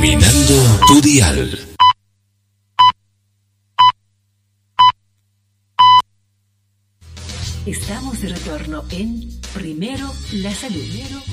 Minando tu dial. Estamos de retorno en Primero la Salud.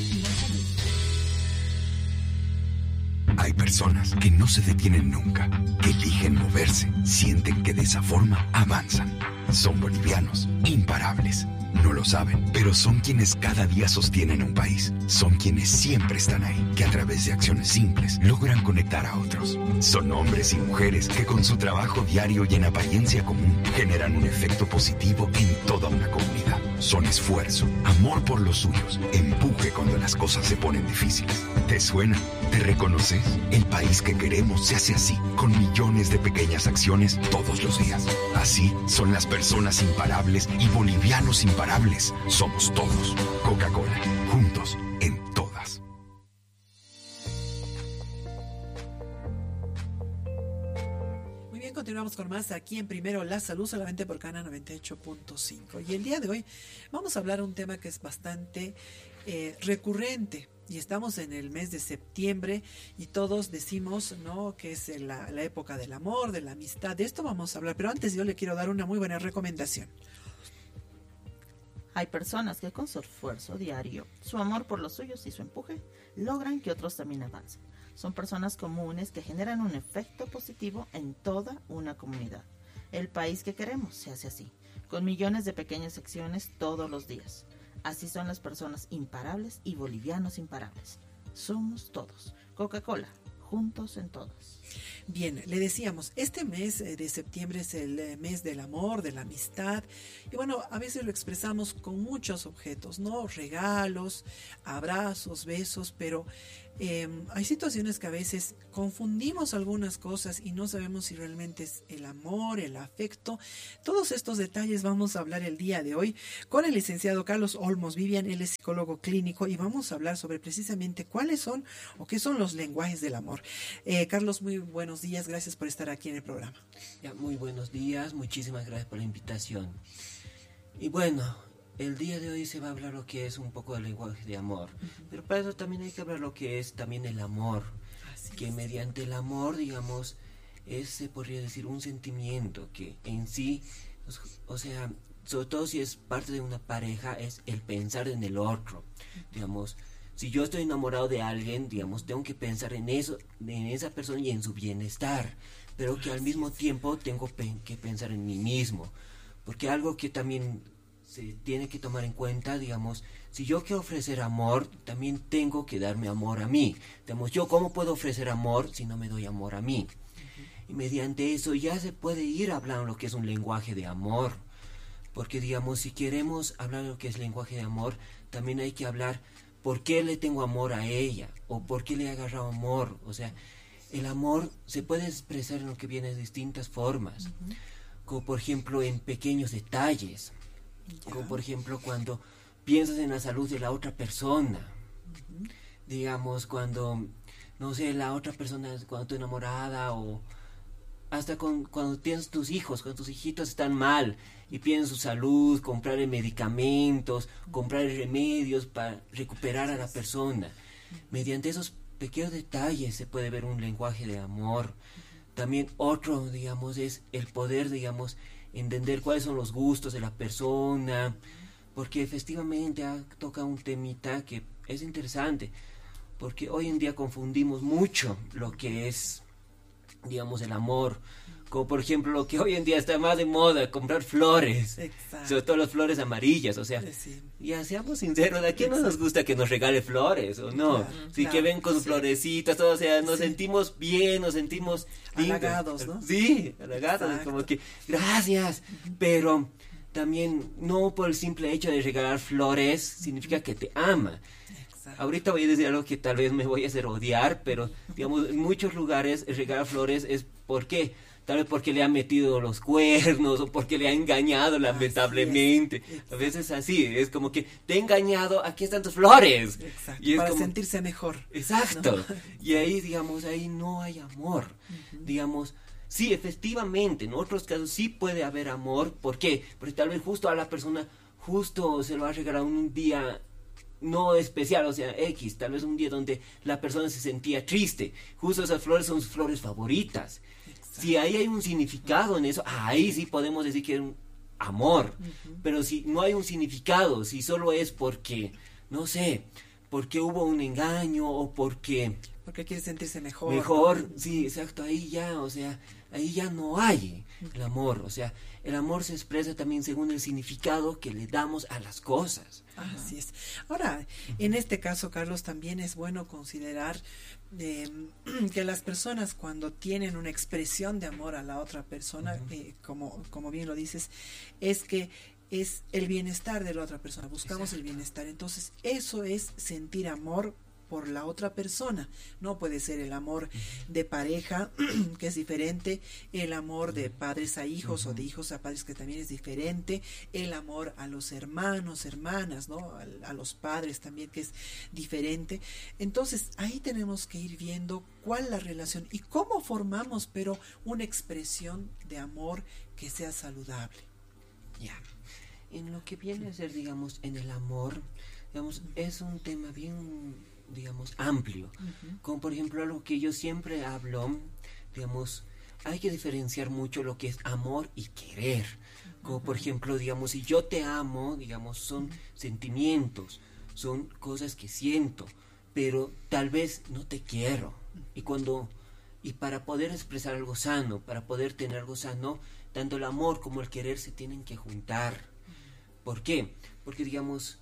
Hay personas que no se detienen nunca, que eligen moverse, sienten que de esa forma avanzan. Son bolivianos, imparables. No lo saben, pero son quienes cada día sostienen un país. Son quienes siempre están ahí, que a través de acciones simples logran conectar a otros. Son hombres y mujeres que con su trabajo diario y en apariencia común generan un efecto positivo en toda una comunidad. Son esfuerzo, amor por los suyos, empuje cuando las cosas se ponen difíciles. ¿Te suena? ¿Te reconoces? El país que queremos se hace así, con millones de pequeñas acciones todos los días. Así son las personas imparables y bolivianos imparables. Somos todos. Coca-Cola, juntos en todas. Muy bien, continuamos con más aquí en Primero la Salud, solamente por Cana 98.5. Y el día de hoy vamos a hablar de un tema que es bastante recurrente. Y estamos en el mes de septiembre y todos decimos, ¿no?, que es la época del amor, de la amistad. De esto vamos a hablar, pero antes yo le quiero dar una muy buena recomendación. Hay personas que con su esfuerzo diario, su amor por los suyos y su empuje, logran que otros también avancen. Son personas comunes que generan un efecto positivo en toda una comunidad. El país que queremos se hace así, con millones de pequeñas acciones todos los días. Así son las personas imparables y bolivianos imparables. Somos todos. Coca-Cola, juntos en todas. Bien, le decíamos, este mes de septiembre es el mes del amor, de la amistad. Y bueno, a veces lo expresamos con muchos objetos, ¿no? Regalos, abrazos, besos, pero hay situaciones que a veces confundimos algunas cosas y no sabemos si realmente es el amor, el afecto. Todos estos detalles vamos a hablar el día de hoy con el licenciado Carlos Olmos Vivian. Él es psicólogo clínico y vamos a hablar sobre precisamente cuáles son o qué son los lenguajes del amor. Carlos, muy buenos días, gracias por estar aquí en el programa. Ya, muy buenos días, muchísimas gracias por la invitación. Y bueno, el día de hoy se va a hablar lo que es un poco del lenguaje de amor, pero para eso también hay que hablar lo que es también el amor, que mediante el amor, digamos, se podría decir un sentimiento que en sí, o sea, sobre todo si es parte de una pareja, es el pensar en el otro, digamos. Si yo estoy enamorado de alguien, digamos, tengo que pensar en eso, en esa persona y en su bienestar, pero que al mismo tiempo tengo que pensar en mí mismo, porque algo que también se tiene que tomar en cuenta, digamos, si yo quiero ofrecer amor, también tengo que darme amor a mí. Digamos, yo cómo puedo ofrecer amor si no me doy amor a mí. Y mediante eso ya se puede ir hablando lo que es un lenguaje de amor, porque digamos, si queremos hablar de lo que es lenguaje de amor, también hay que hablar por qué le tengo amor a ella, o por qué le he agarrado amor. O sea, el amor se puede expresar en lo que viene de distintas formas, como por ejemplo en pequeños detalles, como por ejemplo cuando piensas en la salud de la otra persona, digamos cuando, no sé, la otra persona, cuando estoy enamorada, o hasta cuando tienes tus hijos, cuando tus hijitos están mal y piden su salud, comprarle medicamentos, comprarle remedios para recuperar a la persona. Mediante esos pequeños detalles se puede ver un lenguaje de amor. También otro, digamos, es el poder, digamos, entender cuáles son los gustos de la persona, porque efectivamente toca un temita que es interesante, porque hoy en día confundimos mucho lo que es, digamos, el amor, como por ejemplo lo que hoy en día está más de moda, comprar flores. Exacto. Sobre todo las flores amarillas, o sea, sí. Ya seamos sinceros, ¿a quién no nos gusta que nos regale flores, o no? Claro, sí, claro, que ven con sus florecitas, todo, o sea, nos sentimos bien, nos sentimos halagados, ¿no? Sí, halagados. Exacto. Como que, gracias, pero también no por el simple hecho de regalar flores significa que te ama. Ahorita voy a decir algo que tal vez me voy a hacer odiar, pero digamos, en muchos lugares regalar flores es ¿por qué? Tal vez porque le han metido los cuernos o porque le ha engañado lamentablemente. A veces así, es como que te he engañado, aquí están tus flores. Exacto, y es para como sentirse mejor. Exacto, ¿no? Y ahí, digamos, ahí no hay amor. Digamos, sí, efectivamente, en otros casos sí puede haber amor. ¿Por qué? Porque tal vez justo a la persona, justo se lo ha regalado un día no especial, o sea, X, tal vez un día donde la persona se sentía triste. Justo esas flores son sus flores favoritas. Exacto. Si ahí hay un significado en eso, ahí sí podemos decir que es un amor. Pero si no hay un significado, si solo es porque, no sé, porque hubo un engaño o porque Porque quiere sentirse mejor. mejor, sí, exacto, ahí ya, o sea, ahí ya no hay el amor. O sea, el amor se expresa también según el significado que le damos a las cosas. Así es. Ahora, en este caso, Carlos, también es bueno considerar que las personas cuando tienen una expresión de amor a la otra persona, como bien lo dices, es que es el bienestar de la otra persona. Buscamos el bienestar. Entonces, eso es sentir amor por la otra persona. No puede ser el amor de pareja, que es diferente, el amor de padres a hijos o de hijos a padres, que también es diferente, el amor a los hermanos, hermanas, ¿no? A los padres también, que es diferente. Entonces, ahí tenemos que ir viendo cuál es la relación y cómo formamos, pero una expresión de amor que sea saludable. Ya. En lo que viene a ser, digamos, en el amor, digamos, es un tema bien, digamos, amplio. Como por ejemplo algo que yo siempre hablo, digamos, hay que diferenciar mucho lo que es amor y querer. Como por ejemplo, digamos, si yo te amo, digamos, son sentimientos, son cosas que siento, pero tal vez no te quiero. Y para poder expresar algo sano, para poder tener algo sano, tanto el amor como el querer se tienen que juntar. ¿Por qué? Porque digamos,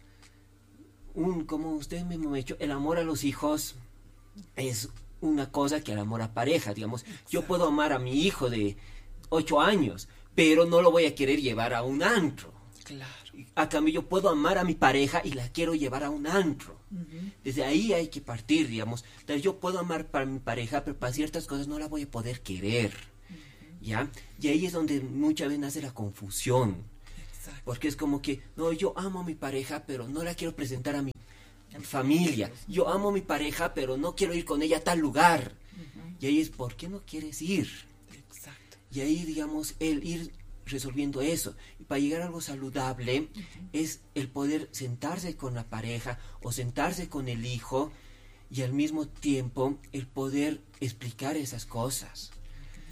como usted mismo me ha dicho, el amor a los hijos es una cosa que el amor a pareja, digamos. Yo puedo amar a mi hijo de 8 años, pero no lo voy a querer llevar a un antro. Claro. A cambio, yo puedo amar a mi pareja y la quiero llevar a un antro. Desde ahí hay que partir, digamos. Entonces, yo puedo amar para mi pareja, pero para ciertas cosas no la voy a poder querer. ¿Ya? Y ahí es donde muchas veces nace la confusión. Exacto. Porque es como que, no, yo amo a mi pareja, pero no la quiero presentar a mi familia. Yo amo a mi pareja, pero no quiero ir con ella a tal lugar. Y ahí es, ¿por qué no quieres ir? Exacto. Y ahí, digamos, el ir resolviendo eso. Y para llegar a algo saludable es el poder sentarse con la pareja o sentarse con el hijo y al mismo tiempo el poder explicar esas cosas.